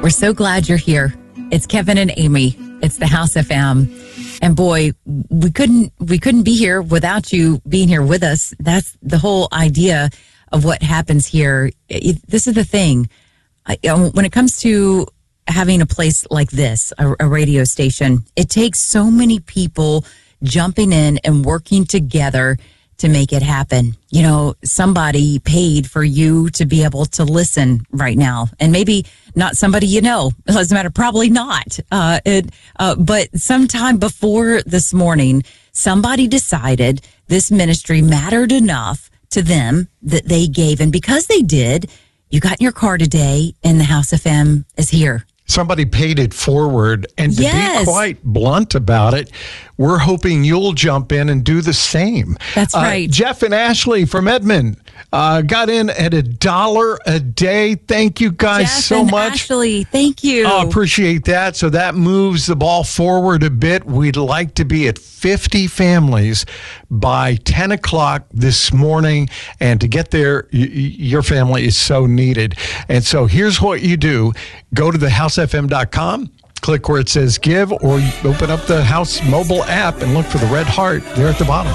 We're so glad you're here. It's Kevin and Amy. It's the House FM. And boy, we couldn't be here without you being here with us. That's the whole idea of what happens here. This is the thing. When it comes to having a place like this, a radio station, it takes so many people jumping in and working together to make it happen. You know, somebody paid for you to be able to listen right now. And maybe not somebody you know. It doesn't matter, probably not. But sometime before this morning, somebody decided this ministry mattered enough to them that they gave. And because they did, you got in your car today and the House FM is here. Somebody paid it forward. And to be quite blunt about it, we're hoping you'll jump in and do the same. That's right. Jeff and Ashley from Edmond got in at $1 a day. Thank you guys so much. Ashley, thank you. Oh, appreciate that. So that moves the ball forward a bit. We'd like to be at 50 families by 10 o'clock this morning. And to get there, your family is so needed. And so here's what you do. Go to thehousefm.com. Click where it says give, or you open up the House mobile app and look for the red heart there at the bottom.